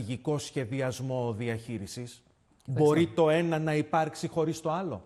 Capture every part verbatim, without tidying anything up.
στρατηγικό σχεδιασμό διαχείρισης? Μπορεί το ένα να υπάρξει χωρίς το άλλο?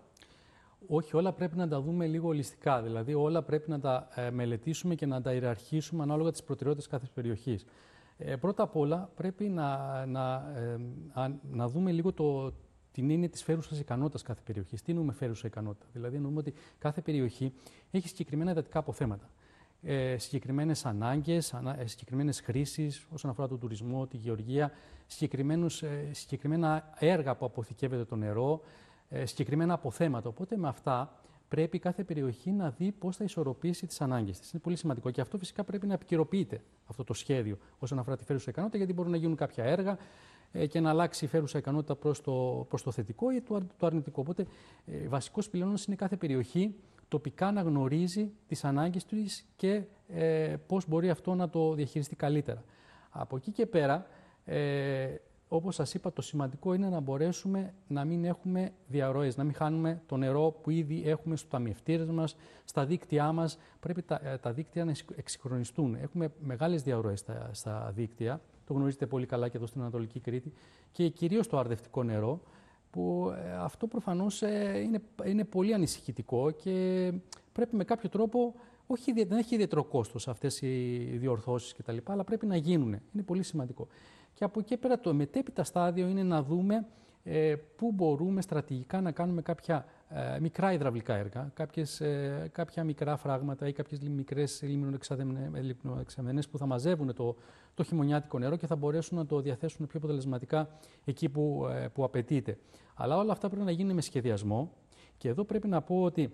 Όχι, όλα πρέπει να τα δούμε λίγο ολιστικά. Δηλαδή, όλα πρέπει να τα ε, μελετήσουμε και να τα ιεραρχήσουμε ανάλογα τις προτεραιότητες κάθε περιοχής. Ε, πρώτα απ' όλα, πρέπει να, να, ε, α, να δούμε λίγο το, την έννοια της φέρουσας ικανότητας κάθε περιοχής. Τι εννοούμε φέρουσα ικανότητα? Δηλαδή, εννοούμε ότι κάθε περιοχή έχει συγκεκριμένα εντατικά αποθέματα. Ε, συγκεκριμένες ανάγκες, ανα, ε, συγκεκριμένες χρήσεις όσον αφορά τον τουρισμό, τη γεωργία, συγκεκριμένους, ε, συγκεκριμένα έργα που αποθηκεύεται το νερό, ε, συγκεκριμένα αποθέματα. Οπότε με αυτά πρέπει κάθε περιοχή να δει πώς θα ισορροπήσει τις ανάγκες της. Είναι πολύ σημαντικό και αυτό φυσικά πρέπει να επικαιροποιείται αυτό το σχέδιο όσον αφορά τη φέρουσα ικανότητα, γιατί μπορούν να γίνουν κάποια έργα ε, και να αλλάξει η φέρουσα ικανότητα προς το, προς το θετικό ή το, το αρνητικό. Οπότε ε, βασικός πυλώνας είναι κάθε περιοχή τοπικά να γνωρίζει τις ανάγκες της και ε, πώς μπορεί αυτό να το διαχειριστεί καλύτερα. Από εκεί και πέρα, ε, όπως σας είπα, το σημαντικό είναι να μπορέσουμε να μην έχουμε διαρροές, να μην χάνουμε το νερό που ήδη έχουμε στους ταμιευτήρες μας, στα δίκτυά μας. Πρέπει τα, τα δίκτυα να εξυγχρονιστούν. Έχουμε μεγάλες διαρροές στα, στα δίκτυα, το γνωρίζετε πολύ καλά και εδώ στην Ανατολική Κρήτη, και κυρίως το αρδευτικό νερό, που ε, αυτό προφανώς ε, είναι, είναι πολύ ανησυχητικό και πρέπει με κάποιο τρόπο, όχι, δεν έχει ιδιαίτερο κόστος αυτές οι διορθώσεις κτλ., αλλά πρέπει να γίνουν. Είναι πολύ σημαντικό. Και από εκεί πέρα το μετέπειτα στάδιο είναι να δούμε ε, πού μπορούμε στρατηγικά να κάνουμε κάποια ε, μικρά υδραυλικά έργα, κάποιες, ε, κάποια μικρά φράγματα ή κάποιες μικρές λιμνοεξαμενές που θα μαζεύουν το, το χειμωνιάτικο νερό και θα μπορέσουν να το διαθέσουν πιο αποτελεσματικά εκεί που, ε, που απαιτείται. Αλλά όλα αυτά πρέπει να γίνουν με σχεδιασμό και εδώ πρέπει να πω ότι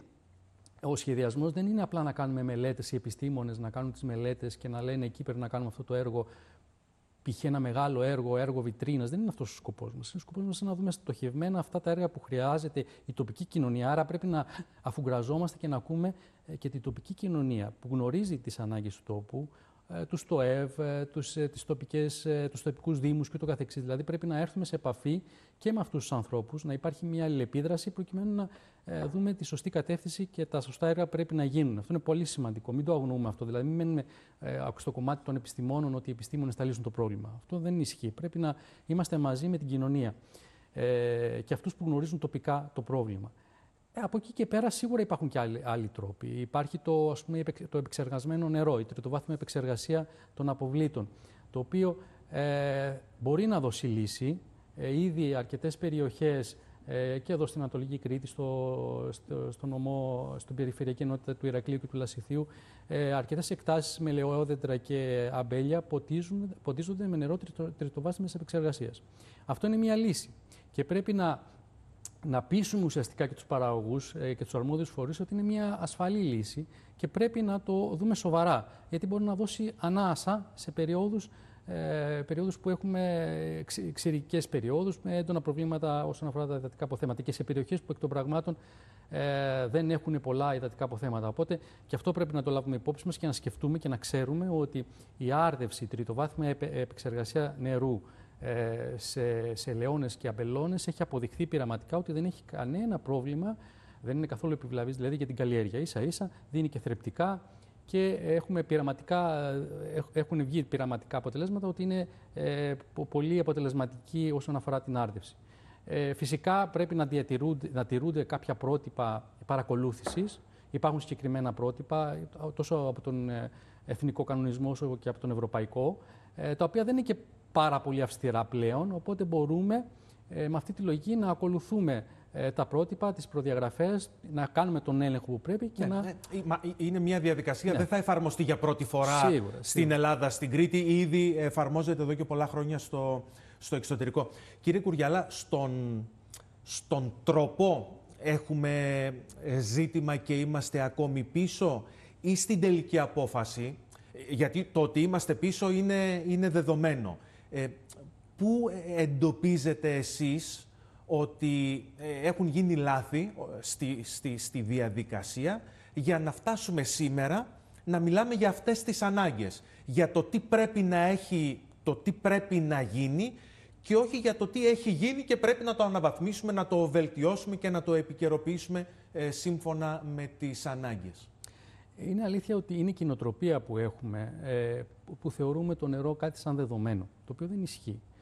ο σχεδιασμός δεν είναι απλά να κάνουμε μελέτες, οι επιστήμονες να κάνουν τις μελέτες και να λένε εκεί πρέπει να κάνουμε αυτό το έργο, π.χ. ένα μεγάλο έργο, έργο βιτρίνας. Δεν είναι αυτός ο σκοπός μας. Ο σκοπός μας είναι να δούμε στοχευμένα αυτά τα έργα που χρειάζεται η τοπική κοινωνία. Άρα πρέπει να αφουγκραζόμαστε και να ακούμε και την τοπική κοινωνία που γνωρίζει τις ανάγκες του τόπου, τους ΤΟΕΒ, τους, τις τοπικές, τους τοπικούς δήμους και το καθεξής. Δηλαδή πρέπει να έρθουμε σε επαφή και με αυτούς τους ανθρώπους, να υπάρχει μια αλληλεπίδραση προκειμένου να ε, δούμε τη σωστή κατεύθυνση και τα σωστά έργα πρέπει να γίνουν. Αυτό είναι πολύ σημαντικό. Μην το αγνοούμε αυτό. Δηλαδή, μην μένουμε ε, στο κομμάτι των επιστημόνων ότι οι επιστήμονες θα λύσουν το πρόβλημα. Αυτό δεν ισχύει. Πρέπει να είμαστε μαζί με την κοινωνία ε, και αυτούς που γνωρίζουν τοπικά το πρόβλημα. Ε, από εκεί και πέρα σίγουρα υπάρχουν και άλλοι, άλλοι τρόποι. Υπάρχει το, ας πούμε, το επεξεργασμένο νερό, η τριτοβάθμια επεξεργασία των αποβλήτων, το οποίο ε, μπορεί να δώσει λύση. Ε, ήδη αρκετές περιοχές ε, και εδώ στην Ανατολική Κρήτη, στο, στο, στο νομό, στην περιφερειακή ενότητα του Ηρακλείου και του Λασιθίου, ε, αρκετές εκτάσεις με ελαιόδεντρα και αμπέλια ποτίζουν, ποτίζονται με νερό τριτο, τριτοβάθμιας επεξεργασίας. Αυτό είναι μια λύση και πρέπει να να πείσουμε ουσιαστικά και τους παραγωγούς ε, και τους αρμόδιους φορείς ότι είναι μια ασφαλή λύση και πρέπει να το δούμε σοβαρά, γιατί μπορεί να δώσει ανάσα σε περιόδους, ε, περιόδους που έχουμε ξηρικές περιόδους με έντονα προβλήματα όσον αφορά τα υδατικά αποθέματα και σε περιοχές που εκ των πραγμάτων ε, δεν έχουν πολλά υδατικά αποθέματα. Οπότε και αυτό πρέπει να το λάβουμε υπόψη μας και να σκεφτούμε και να ξέρουμε ότι η άρδευση, η τριτοβάθμια επεξεργασία νερού σε, σε ελαιώνες και αμπελώνες έχει αποδειχθεί πειραματικά ότι δεν έχει κανένα πρόβλημα, δεν είναι καθόλου επιβλαβής δηλαδή για την καλλιέργεια. Ίσα ίσα δίνει και θρεπτικά και έχουμε πειραματικά, έχουν βγει πειραματικά αποτελέσματα ότι είναι ε, πολύ αποτελεσματική όσον αφορά την άρδευση. Ε, φυσικά πρέπει να, να τηρούνται κάποια πρότυπα παρακολούθησης. Υπάρχουν συγκεκριμένα πρότυπα τόσο από τον εθνικό κανονισμό όσο και από τον ευρωπαϊκό, ε, τα οποία δεν είναι και πάρα πολύ αυστηρά πλέον, οπότε μπορούμε ε, με αυτή τη λογική να ακολουθούμε ε, τα πρότυπα, τις προδιαγραφές, να κάνουμε τον έλεγχο που πρέπει και ναι, να... Ναι. Είναι μια διαδικασία, ναι. δεν θα εφαρμοστεί για πρώτη φορά σίγουρα, στην σίγουρα. Ελλάδα, στην Κρήτη, ήδη εφαρμόζεται εδώ και πολλά χρόνια στο, στο εξωτερικό. Κύριε Κουριάλα, στον, στον τρόπο έχουμε ζήτημα και είμαστε ακόμη πίσω ή στην τελική απόφαση, γιατί το ότι είμαστε πίσω είναι, είναι δεδομένο. Ε, πού εντοπίζετε εσείς ότι έχουν γίνει λάθη στη, στη, στη διαδικασία για να φτάσουμε σήμερα να μιλάμε για αυτές τις ανάγκες, για το τι πρέπει να έχει, το τι πρέπει να γίνει και όχι για το τι έχει γίνει και πρέπει να το αναβαθμίσουμε, να το βελτιώσουμε και να το επικαιροποιήσουμε ε, σύμφωνα με τις ανάγκες. Είναι αλήθεια ότι είναι η κοινοτροπία που έχουμε, ε, που θεωρούμε το νερό κάτι σαν δεδομένο, το οποίο δεν ισχύει.